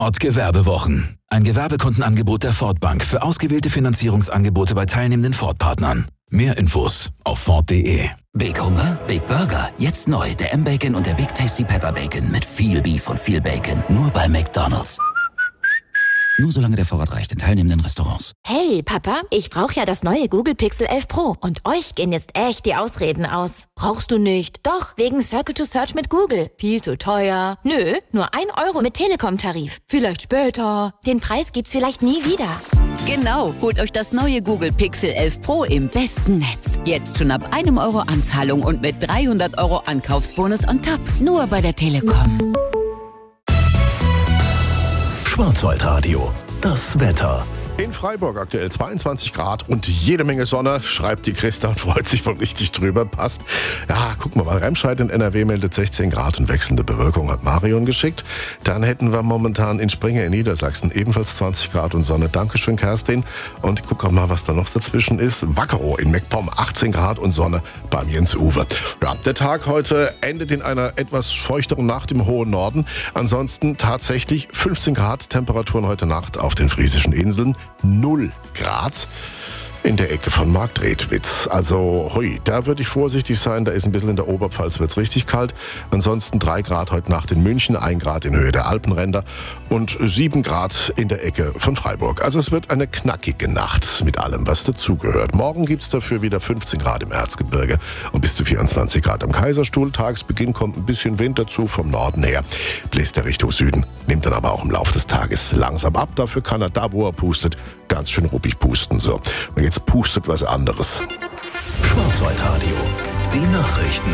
Ott Gewerbewochen. Ein Gewerbekundenangebot der Ford Bank für ausgewählte Finanzierungsangebote bei teilnehmenden Ford-Partnern. Mehr Infos auf Ford.de. Big Hunger, Big Burger. Jetzt neu der M-Bacon und der Big Tasty Pepper Bacon mit viel Beef und viel Bacon. Nur bei McDonald's. Nur solange der Vorrat reicht in teilnehmenden Restaurants. Hey, Papa, ich brauche ja das neue Google Pixel 11 Pro. Und euch gehen jetzt echt die Ausreden aus. Brauchst du nicht? Doch, wegen Circle to Search mit Google. Viel zu teuer. Nö, nur 1 Euro mit Telekom-Tarif. Vielleicht später. Den Preis gibt's vielleicht nie wieder. Genau, holt euch das neue Google Pixel 11 Pro im besten Netz. Jetzt schon ab 1 Euro Anzahlung und mit 300 Euro Ankaufsbonus on top. Nur bei der Telekom. Schwarzwaldradio, das Wetter. In Freiburg aktuell 22 Grad und jede Menge Sonne, schreibt die Christa und freut sich wohl richtig drüber. Passt. Ja, gucken wir mal. Remscheid in NRW meldet 16 Grad und wechselnde Bewölkung, hat Marion geschickt. Dann hätten wir momentan in Springe in Niedersachsen ebenfalls 20 Grad und Sonne. Dankeschön, Kerstin. Und guck auch mal, was da noch dazwischen ist. Wackerow in MacPom, 18 Grad und Sonne beim Jens Uwe. Ja, der Tag heute endet in einer etwas feuchteren Nacht im hohen Norden. Ansonsten tatsächlich 15 Grad Temperaturen heute Nacht auf den Friesischen Inseln. 0 Grad in der Ecke von Marktredwitz. Also, hui, da würde ich vorsichtig sein. Da ist ein bisschen in der Oberpfalz, wird's richtig kalt. Ansonsten 3 Grad heute Nacht in München, 1 Grad in Höhe der Alpenränder und 7 Grad in der Ecke von Freiburg. Also es wird eine knackige Nacht mit allem, was dazugehört. Morgen gibt's dafür wieder 15 Grad im Erzgebirge und bis zu 24 Grad am Kaiserstuhl. Tagesbeginn kommt ein bisschen Wind dazu vom Norden her. Bläst er Richtung Süden, nimmt dann aber auch im Laufe des Tages langsam ab. Dafür kann er da, wo er pustet, ganz schön ruppig pusten. So, und jetzt pustet was anderes. Schwarzwaldradio, die Nachrichten.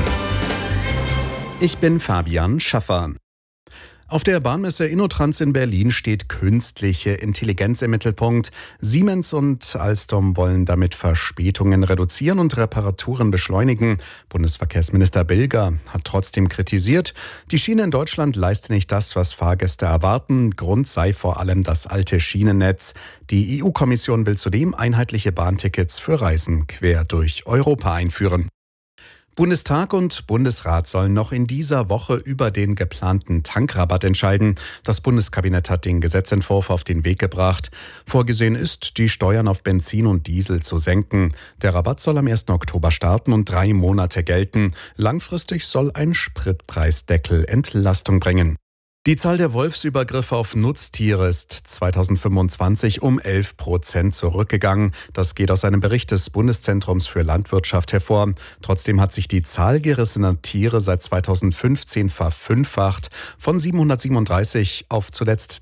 Ich bin Fabian Schaffer. Auf der Bahnmesse InnoTrans in Berlin steht künstliche Intelligenz im Mittelpunkt. Siemens und Alstom wollen damit Verspätungen reduzieren und Reparaturen beschleunigen. Bundesverkehrsminister Bilger hat trotzdem kritisiert, die Schiene in Deutschland leiste nicht das, was Fahrgäste erwarten. Grund sei vor allem das alte Schienennetz. Die EU-Kommission will zudem einheitliche Bahntickets für Reisen quer durch Europa einführen. Bundestag und Bundesrat sollen noch in dieser Woche über den geplanten Tankrabatt entscheiden. Das Bundeskabinett hat den Gesetzentwurf auf den Weg gebracht. Vorgesehen ist, die Steuern auf Benzin und Diesel zu senken. Der Rabatt soll am 1. Oktober starten und 3 Monate gelten. Langfristig soll ein Spritpreisdeckel Entlastung bringen. Die Zahl der Wolfsübergriffe auf Nutztiere ist 2025 um 11% zurückgegangen. Das geht aus einem Bericht des Bundeszentrums für Landwirtschaft hervor. Trotzdem hat sich die Zahl gerissener Tiere seit 2015 verfünffacht, von 737 auf zuletzt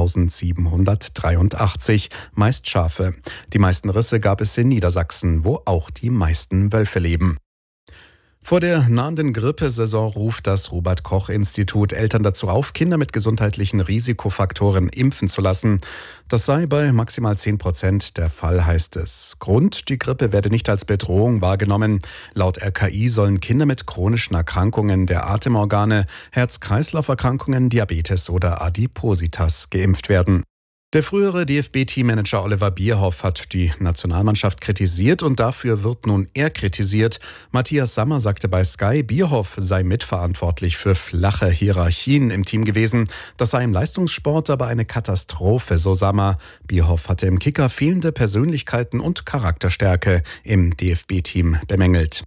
3783, meist Schafe. Die meisten Risse gab es in Niedersachsen, wo auch die meisten Wölfe leben. Vor der nahenden Grippesaison ruft das Robert-Koch-Institut Eltern dazu auf, Kinder mit gesundheitlichen Risikofaktoren impfen zu lassen. Das sei bei maximal 10% der Fall, heißt es. Grund, die Grippe werde nicht als Bedrohung wahrgenommen. Laut RKI sollen Kinder mit chronischen Erkrankungen der Atemorgane, Herz-Kreislauf-Erkrankungen, Diabetes oder Adipositas geimpft werden. Der frühere DFB-Teammanager Oliver Bierhoff hat die Nationalmannschaft kritisiert und dafür wird nun er kritisiert. Matthias Sammer sagte bei Sky, Bierhoff sei mitverantwortlich für flache Hierarchien im Team gewesen. Das sei im Leistungssport aber eine Katastrophe, so Sammer. Bierhoff hatte im Kicker fehlende Persönlichkeiten und Charakterstärke im DFB-Team bemängelt.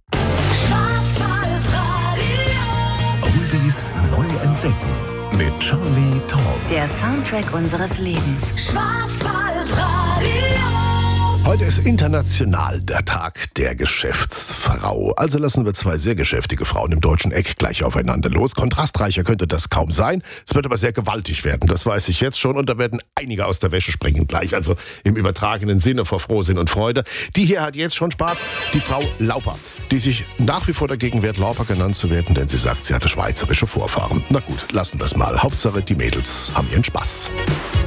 Oldies neu entdecken. Mit Charlie Tom. Der Soundtrack unseres Lebens. Heute ist international der Tag der Geschäftsfrau. Also lassen wir 2 sehr geschäftige Frauen im deutschen Eck gleich aufeinander los. Kontrastreicher könnte das kaum sein. Es wird aber sehr gewaltig werden, das weiß ich jetzt schon. Und da werden einige aus der Wäsche springen gleich. Also im übertragenen Sinne vor Frohsinn und Freude. Die hier hat jetzt schon Spaß. Die Frau Lauper, die sich nach wie vor dagegen wehrt, Lauper genannt zu werden, denn sie sagt, sie hatte schweizerische Vorfahren. Na gut, lassen wir es mal. Hauptsache, die Mädels haben ihren Spaß.